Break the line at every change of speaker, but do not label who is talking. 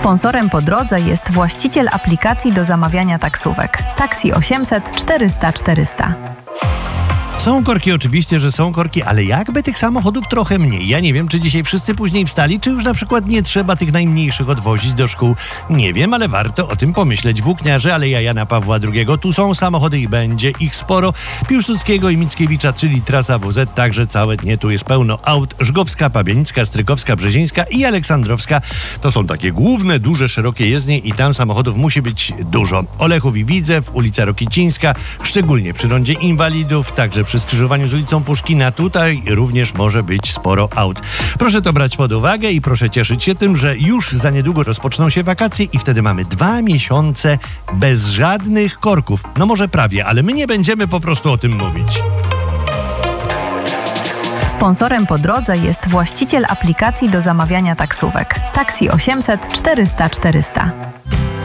Sponsorem po drodze jest właściciel aplikacji do zamawiania taksówek. Taxi 800 400 400.
Są korki, oczywiście, że są korki, ale jakby tych samochodów trochę mniej. Ja nie wiem, czy dzisiaj wszyscy później wstali, czy już na przykład nie trzeba tych najmniejszych odwozić do szkół. Nie wiem, ale warto o tym pomyśleć. Włókniarze, Aleja Jana Pawła II. Tu są samochody i będzie ich sporo. Piłsudskiego i Mickiewicza, czyli trasa WZ, także całe dnie tu jest pełno aut. Żgowska, Pabianicka, Strykowska, Brzezińska i Aleksandrowska. To są takie główne, duże, szerokie jezdnie i tam samochodów musi być dużo. Olechów i Widzew, ulica Rokicińska, szczególnie przy rondzie Inwalidów, także przy skrzyżowaniu z ulicą Puszkina. Tutaj również może być sporo aut. Proszę to brać pod uwagę i proszę cieszyć się tym, że już za niedługo rozpoczną się wakacje i wtedy mamy 2 miesiące bez żadnych korków. No może prawie, ale my nie będziemy po prostu o tym mówić.
Sponsorem po drodze jest właściciel aplikacji do zamawiania taksówek. Taxi 800 400 400.